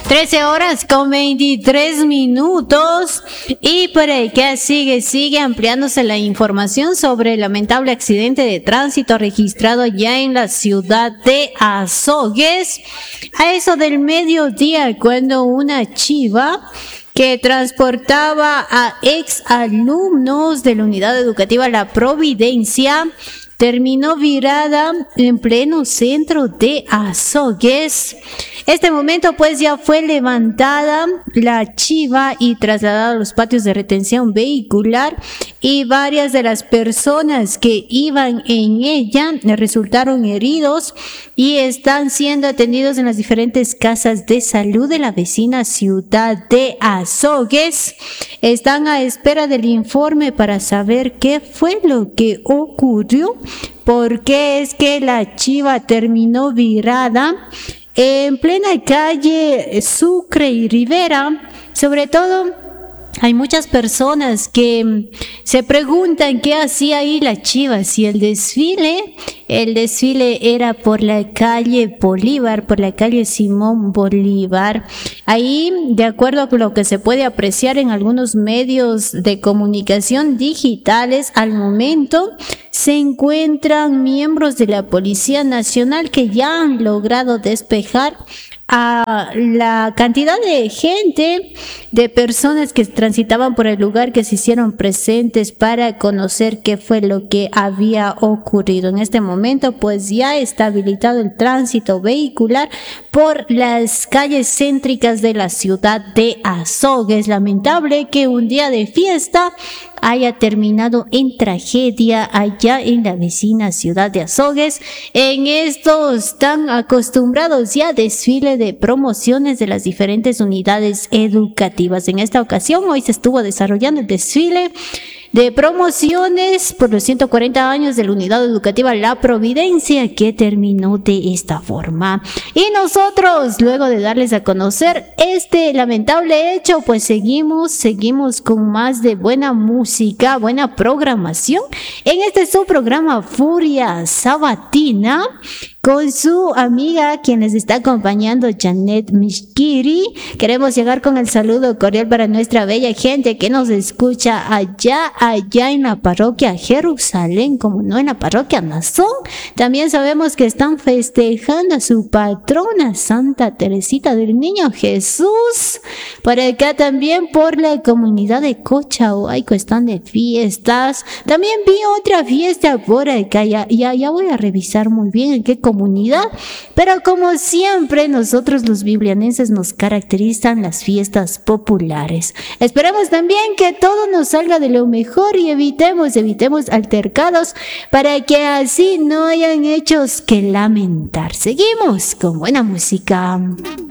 13 horas con 23 minutos y por acá sigue ampliándose la información sobre el lamentable accidente de tránsito registrado ya en la ciudad de Azogues a eso del mediodía, cuando una chiva que transportaba a ex alumnos de la unidad educativa La Providencia terminó virada en pleno centro de Azogues. Este momento pues ya fue levantada la chiva y trasladada a los patios de retención vehicular, y varias de las personas que iban en ella resultaron heridos y están siendo atendidos en las diferentes casas de salud de la vecina ciudad de Azogues. Están a espera del informe para saber qué fue lo que ocurrió, porque es que la chiva terminó virada en plena calle Sucre y Rivera. Sobre todo, hay muchas personas que se preguntan qué hacía ahí la chiva, si el desfile era por la calle Bolívar, por la calle Simón Bolívar. Ahí, de acuerdo con lo que se puede apreciar en algunos medios de comunicación digitales, al momento se encuentran miembros de la Policía Nacional que ya han logrado despejar a la cantidad de gente, de personas que transitaban por el lugar, que se hicieron presentes para conocer qué fue lo que había ocurrido. En este momento pues ya está habilitado el tránsito vehicular por las calles céntricas de la ciudad de Azogues. Lamentable que un día de fiesta haya terminado en tragedia allá en la vecina ciudad de Azogues. En estos tan acostumbrados ya desfile de promociones de las diferentes unidades educativas. En esta ocasión, hoy se estuvo desarrollando el desfile de promociones por los 140 años de la unidad educativa La Providencia, que terminó de esta forma. Y nosotros, luego de darles a conocer este lamentable hecho, pues seguimos con más de buena música, buena programación en este su programa Furia Sabatina, con su amiga quien les está acompañando, Janet Mishkiri. Queremos llegar con el saludo cordial para nuestra bella gente que nos escucha allá en la parroquia Jerusalén, como no en la parroquia Nazón. También sabemos que están festejando a su patrona Santa Teresita del Niño Jesús. Por acá también por la comunidad de Cochahuayco están de fiestas. También vi otra fiesta por acá, ya voy a revisar muy bien en qué comunidad, pero como siempre nosotros los biblianenses nos caracterizan las fiestas populares. Esperamos también que todo nos salga de lo mejor y evitemos altercados para que así no hayan hechos que lamentar. Seguimos con buena música.